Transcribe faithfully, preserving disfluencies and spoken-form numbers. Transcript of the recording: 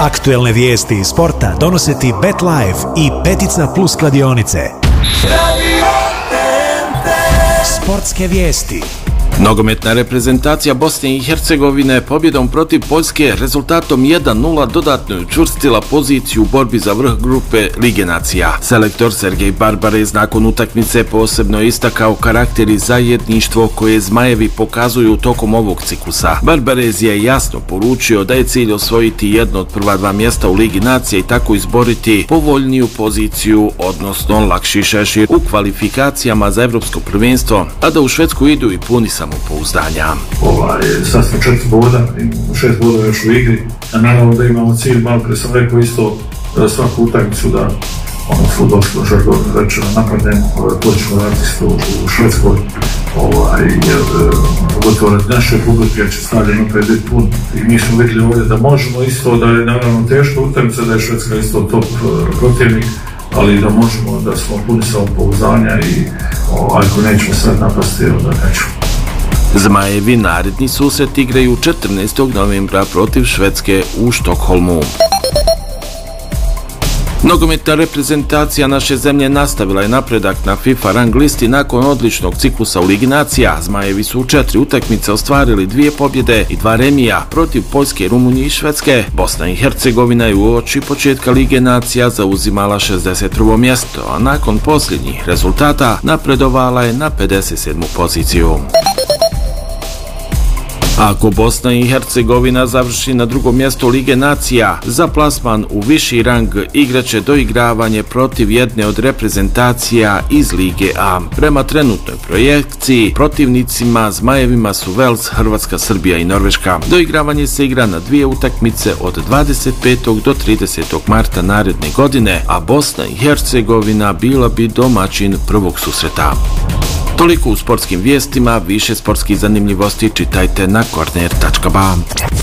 Aktuelne vijesti iz sporta donose ti BetLife i Petica Plus kladionice. Sportske vijesti. Nogometna reprezentacija Bosne i Hercegovine pobjedom protiv Poljske rezultatom jedan nula dodatno je učvrstila poziciju u borbi za vrh grupe Lige nacija. Selektor Sergej Barbarez nakon utakmice posebno je istakao karakter i zajedništvo koje Zmajevi pokazuju tokom ovog ciklusa. Barbarez je jasno poručio da je cilj osvojiti jedno od prva dva mjesta u Ligi nacija i tako izboriti povoljniju poziciju, odnosno lakši šešir u kvalifikacijama za evropsko prvenstvo, a da u Švedsku idu i puni samopouzdanja. Ovaj, sad smo četiri boda, šest boda još u igri, a naravno da imamo cilj, malo pre sam rekao isto svaku utakmicu da ono fudbalsko žargono rečeno napadnemo, to ćemo raditi isto u Švedskoj, ovaj, jer pogotovo naše publike će stavljeno opet biti pun i mi smo vidjeli ovdje da možemo isto, da je naravno teška utakmica, da je Švedska isto top protivnik, ali da možemo, da smo puni samopouzdanja i ovaj, ako nećemo sad napasti, onda nećemo. Zmajevi naredni susret igraju četrnaestog novembra protiv Švedske u Štokholmu. Nogometna reprezentacija naše zemlje nastavila je napredak na FIFA rang listi nakon odličnog ciklusa u Ligi nacija. Zmajevi su u četiri utakmice ostvarili dvije pobjede i dva remija protiv Poljske, Rumunije i Švedske. Bosna i Hercegovina je uoči početka Lige nacija zauzimala šezdeset prvo mjesto, a nakon posljednjih rezultata napredovala je na pedeset sedmu poziciju. Ako Bosna i Hercegovina završi na drugom mjestu Lige nacija, za plasman u viši rang igraće doigravanje protiv jedne od reprezentacija iz Lige A. Prema trenutnoj projekciji, protivnicima Zmajevima su Vels, Hrvatska, Srbija i Norveška. Doigravanje se igra na dvije utakmice od dvadeset petog do tridesetog marta naredne godine, a Bosna i Hercegovina bila bi domaćin prvog susreta. Toliko u sportskim vijestima, više sportskih zanimljivosti čitajte na korner tačka ba.